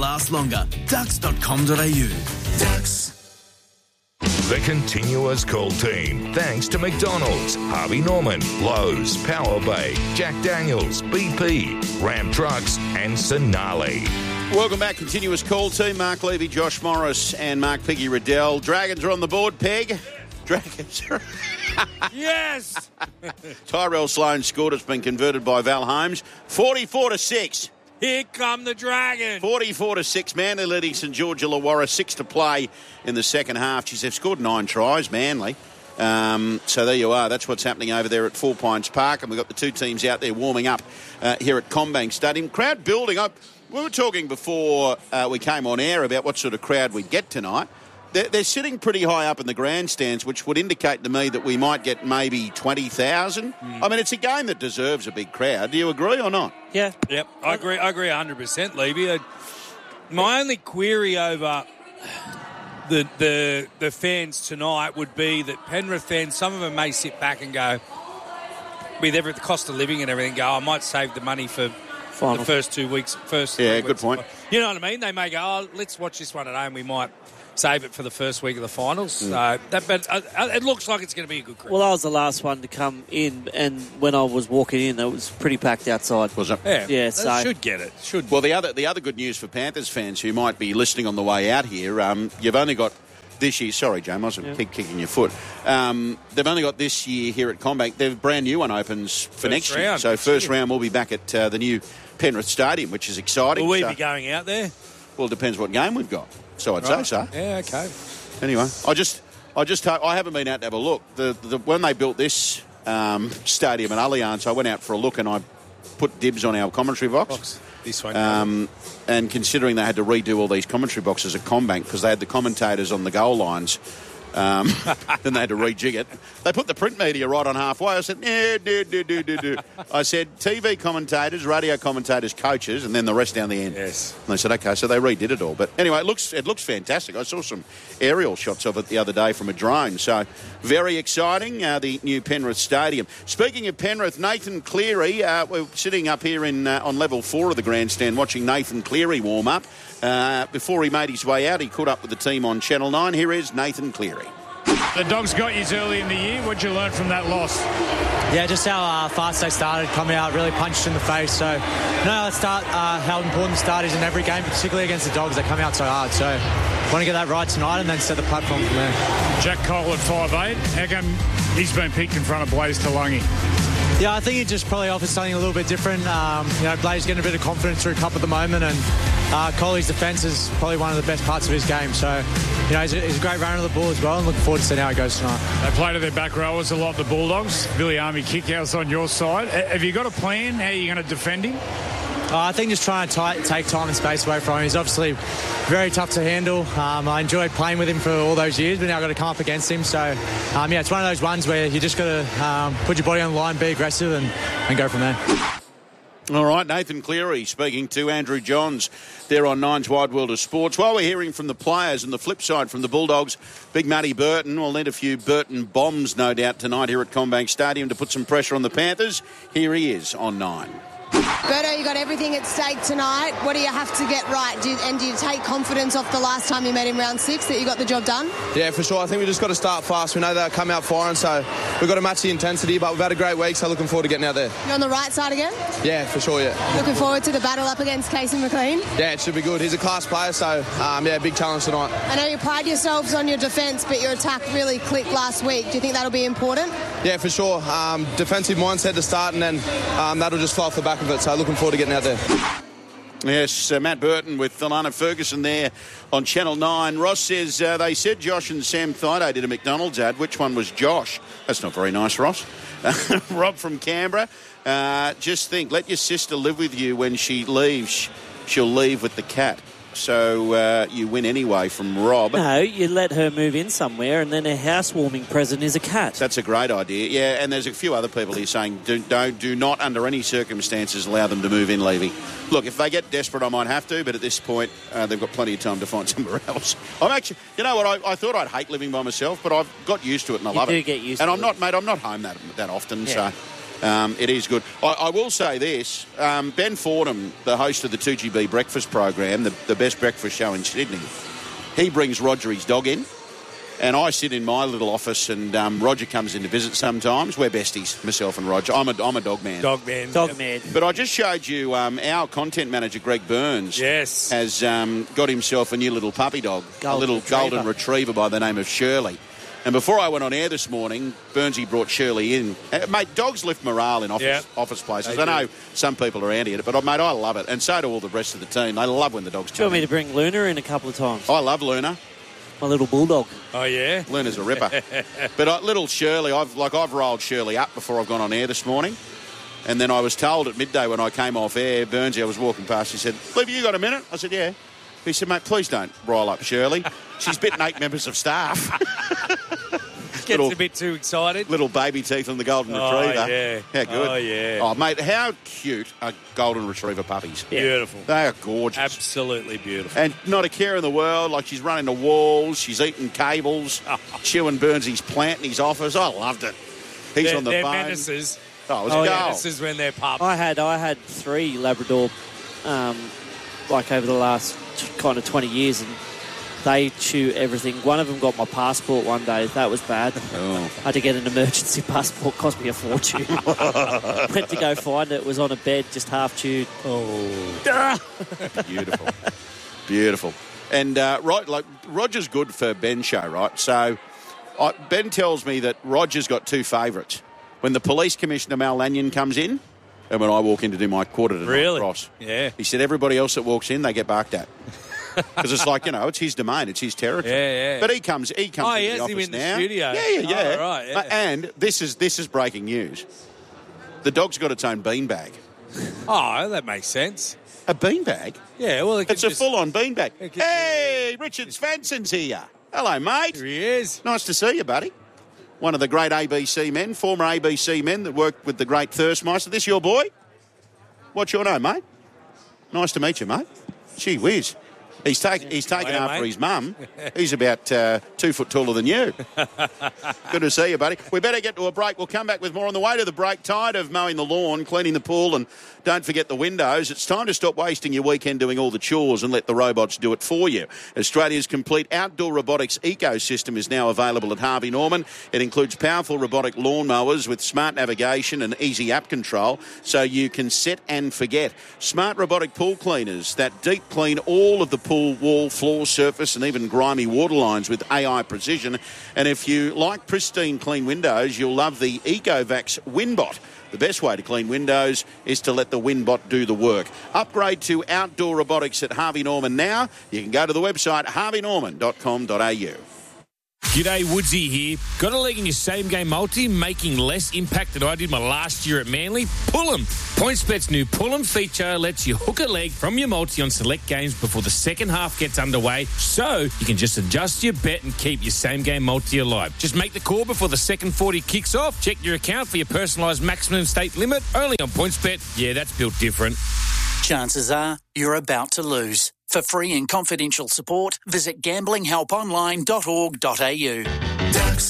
last longer. Ducks.com.au. Ducks. The continuous call team. Thanks to McDonald's, Harvey Norman, Lowe's, Power Bay, Jack Daniels, BP, Ram Trucks and Sonali. Welcome back, continuous call team. Mark Levy, Josh Morris and Mark Piggy Riddell. Dragons are on the board, Peg. Dragons are... Yes! Tyrell Sloan scored. It's been converted by Val Holmes. 44-6. Here come the Dragons. 44-6. Manly leading St George Illawarra. 6 to play in the second half. Geez, they've scored 9 tries, Manly. So there you are. That's what's happening over there at Four Pines Park. And we've got the two teams out there warming up here at CommBank Stadium. Crowd building up. We were talking before we came on air about what sort of crowd we'd get tonight. They're sitting pretty high up in the grandstands, which would indicate to me that we might get maybe 20,000. I mean, it's a game that deserves a big crowd. Do you agree or not? Yeah. Yep, I agree 100%, Levy. My only query over the fans tonight would be that Penrith fans, some of them may sit back and go, with the cost of living and everything, I might save the money for the first 2 weeks. Good point. You know what I mean? They may go, let's watch this one at home. We might save it for the first week of the finals. But it looks like it's going to be a good crowd. Well, I was the last one to come in, and when I was walking in, it was pretty packed outside. Was it? Yeah, so should get it. Should. Well, the other good news for Panthers fans who might be listening on the way out here, you've only got this year. Sorry, James, I was kicking your foot. They've only got this year here at CommBank. Their brand new one opens for next year. So first round we'll be back at the new Penrith Stadium, which is exciting. Will we be going out there? Well, it depends what game we've got. So I'd say so. Yeah, okay. Anyway, I just hope, I haven't been out to have a look. When they built this stadium at Allianz, I went out for a look and I put dibs on our commentary box. This one. And considering they had to redo all these commentary boxes at CommBank because they had the commentators on the goal lines, then they had to rejig it. They put the print media right on halfway. I said, no. I said, TV commentators, radio commentators, coaches, and then the rest down the end. Yes. And they said, okay, so they redid it all. But anyway, it looks fantastic. I saw some aerial shots of it the other day from a drone. So very exciting, the new Penrith Stadium. Speaking of Penrith, Nathan Cleary, we're sitting up here on level 4 of the grandstand watching Nathan Cleary warm up. Before he made his way out, he caught up with the team on Channel 9. Here is Nathan Cleary. The Dogs got you early in the year. What did you learn from that loss? Yeah, just how fast they started, coming out, really punched in the face. So, let's start how important the start is in every game, particularly against the Dogs. They come out so hard. So, want to get that right tonight and then set the platform from there. Jack Cole at 5'8". How come he's been picked in front of Blaze Talangi? Yeah, I think it just probably offers something a little bit different. Blaze getting a bit of confidence through cup at the moment, and Coley's defence is probably one of the best parts of his game. So, he's a great runner of the ball as well, and looking forward to seeing how it goes tonight. They play to their back rowers a lot, the Bulldogs. Billy Army Kickhouse on your side. Have you got a plan how you're going to defend him? I think just trying to take time and space away from him. He's obviously very tough to handle. I enjoyed playing with him for all those years, but now I've got to come up against him. So, it's one of those ones where you just got to put your body on the line, be aggressive, and go from there. All right, Nathan Cleary speaking to Andrew Johns there on Nine's Wide World of Sports. While we're hearing from the players and the flip side from the Bulldogs, Big Matty Burton will need a few Burton bombs, no doubt, tonight here at CommBank Stadium to put some pressure on the Panthers. Here he is on 9. Berto, you got everything at stake tonight. What do you have to get right? Do you take confidence off the last time you met in round 6 that you got the job done? Yeah, for sure. I think we just got to start fast. We know they'll come out firing, so we've got to match the intensity, but we've had a great week, so looking forward to getting out there. You're on the right side again? Yeah, for sure, yeah. Looking forward to the battle up against Casey McLean? Yeah, it should be good. He's a class player, so, big challenge tonight. I know you pride yourselves on your defence, but your attack really clicked last week. Do you think that'll be important? Yeah, for sure. Defensive mindset to start, and then that'll just fly off the back of it, so looking forward to getting out there. Yes, Matt Burton with Alana Ferguson there on Channel 9. Ross says they said Josh and Sam Thaiday did a McDonald's ad. Which one was Josh? That's not very nice, Ross. Rob from Canberra. Just think, let your sister live with you. When she leaves, she'll leave with the cat. So you win anyway from Rob. No, you let her move in somewhere and then a housewarming present is a cat. That's a great idea. Yeah, and there's a few other people here saying do not under any circumstances allow them to move in, Levy. Look, if they get desperate, I might have to, but at this point, they've got plenty of time to find somewhere else. I'm actually, you know what, I thought I'd hate living by myself, but I've got used to it and I love it. You do get used to it. And I'm not home that often, so It is good. I will say this. Ben Fordham, the host of the 2GB breakfast program, the best breakfast show in Sydney, he brings Roger his dog in. And I sit in my little office, and Roger comes in to visit sometimes. We're besties, myself and Roger. I'm a dog man. Dog man. But I just showed you our content manager, Greg Burns, Yes. has got himself a new little puppy dog, golden retriever by the name of Shirley. And before I went on air this morning, Burnsy brought Shirley in. Mate, dogs lift morale in office places. I know some people are anti it, but, mate, I love it. And so do all the rest of the team. They love when the dogs Do you come want me in. to bring Luna in a couple of times? I love Luna. My little bulldog. Oh, yeah? Luna's a ripper. But little Shirley, I've rolled Shirley up before I've gone on air this morning. And then I was told at midday when I came off air, Burnsy, I was walking past, he said, Levy, you got a minute? I said, yeah. He said, mate, please don't roll up Shirley. She's bitten 8 members of staff. Gets a bit too excited. Little baby teeth on the golden retriever. Yeah. How good. Oh, yeah. Oh, mate, how cute are golden retriever puppies? Beautiful. They are gorgeous. Absolutely beautiful. And not a care in the world. Like, she's running the walls, she's eating cables, chewing Burnsy's plant in his office. I loved it. He's on the phone. They're menaces. Oh, it was a goal. Menaces when they're pups. I had 3 Labrador, over the last kind of 20 years, and they chew everything. One of them got my passport one day. That was bad. Oh. I had to get an emergency passport. Cost me a fortune. Went to go find it. It was on a bed, just half chewed. Oh. Beautiful. Beautiful. And, Roger's good for Ben's show, right? So, Ben tells me that Roger's got 2 favourites. When the Police Commissioner, Mal Lanyon, comes in, and when I walk in to do my quarter to night cross. Yeah. He said everybody else that walks in, they get barked at. Because it's like, it's his domain, it's his territory. Yeah. But he comes into the office him in now. the studio. Yeah. Oh, right, yeah. And this is breaking news. The dog's got its own beanbag. Oh, that makes sense. A beanbag? Yeah, well, it's a full-on beanbag. Hey, Richard Svanson's here. Hello, mate. Here he is. Nice to see you, buddy. One of the great ABC men, former ABC men that worked with the great Thirstmeister. This your boy? What's your name, mate? Nice to meet you, mate. Gee whiz. He's taken after mate. his mum. He's about 2 foot taller than you. Good to see you, buddy. We better get to a break. We'll come back with more on the way to the break. Tired of mowing the lawn, cleaning the pool, and don't forget the windows. It's time to stop wasting your weekend doing all the chores and let the robots do it for you. Australia's complete outdoor robotics ecosystem is now available at Harvey Norman. It includes powerful robotic lawnmowers with smart navigation and easy app control, so you can set and forget. Smart robotic pool cleaners that deep clean all of the pool wall, floor, surface and even grimy water lines with AI precision. And if you like pristine clean windows, you'll love the EcoVax WinBot. The best way to clean windows is to let the WinBot do the work. Upgrade to outdoor robotics at Harvey Norman now. You can go to the website harveynorman.com.au. G'day, Woodsy here. Got a leg in your same-game multi, making less impact than I did my last year at Manly? Pull 'em. PointsBet's new Pull 'em feature lets you hook a leg from your multi on select games before the second half gets underway, so you can just adjust your bet and keep your same-game multi alive. Just make the call before the second 40 kicks off. Check your account for your personalised maximum stake limit. Only on PointsBet. Yeah, that's built different. Chances are you're about to lose. For free and confidential support, visit gamblinghelponline.org.au. Ducks